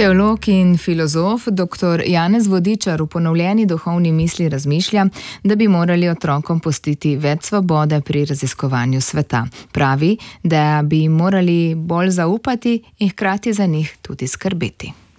Teolog in filozof dr. Janez Vodičar v ponovljeni duhovni misli razmišlja, da bi morali otrokom pustiti več svobode pri raziskovanju sveta. Pravi, da bi jim morali bolj zaupati in hkrati za njih tudi skrbeti.